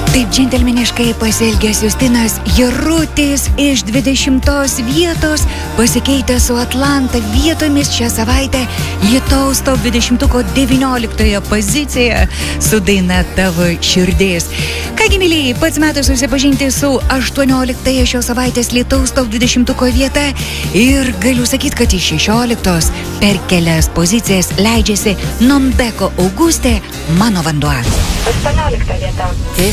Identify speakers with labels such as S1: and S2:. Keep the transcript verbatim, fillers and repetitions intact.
S1: Taip džentelmeniškai pasielgęs Justinas Jarutis iš dvidešimtos vietos pasikeitė su Atlanta vietomis šią savaitę lietaus top dvidešimtuko devynioliktoje pozicijoje su daina Tavo širdis. Kągi, mylėjai, pats metas susipažinti su aštuonioliktąją šios savaitės lietaus top dvidešimtuko vieta ir galiu sakyti, kad iš šešioliktos per kelias pozicijas leidžiasi Nombeko Augustė Mano vanduo.
S2: aštuoniolikta vieta.
S3: Tai